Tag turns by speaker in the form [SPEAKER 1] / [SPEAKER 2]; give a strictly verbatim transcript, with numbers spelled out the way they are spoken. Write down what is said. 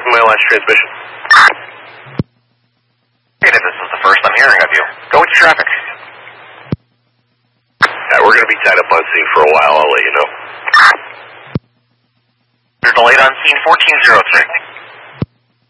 [SPEAKER 1] stopping my last transmission.
[SPEAKER 2] This is the first I'm hearing of you. Go with your traffic.
[SPEAKER 1] Yeah, we're going to be tied up on scene for a while. I'll let you know.
[SPEAKER 2] You're delayed on scene fourteen oh three.